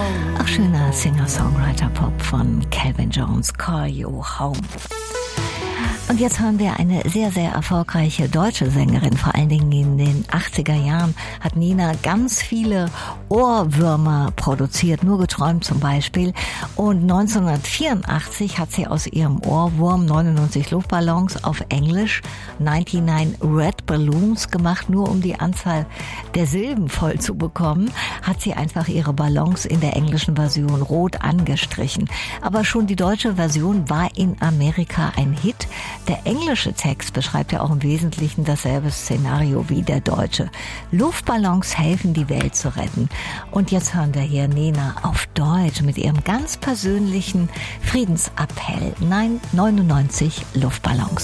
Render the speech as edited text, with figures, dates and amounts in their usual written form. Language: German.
Ach, schöner Singer-Songwriter-Pop von Calvin Jones, Call You Home. Und jetzt hören wir eine sehr, sehr erfolgreiche deutsche Sängerin. Vor allen Dingen in den 80er Jahren hat Nina ganz viele Ohrwürmer produziert, nur geträumt zum Beispiel. Und 1984 hat sie aus ihrem Ohrwurm 99 Luftballons auf Englisch 99 Red Balloons gemacht. Nur um die Anzahl der Silben voll zu bekommen, hat sie einfach ihre Ballons in der englischen Version rot angestrichen. Aber schon die deutsche Version war in Amerika ein Hit. Der englische Text beschreibt ja auch im Wesentlichen dasselbe Szenario wie der deutsche. Luftballons helfen, die Welt zu retten. Und jetzt hören wir hier Nena auf Deutsch mit ihrem ganz persönlichen Friedensappell. Nein, 99 Luftballons.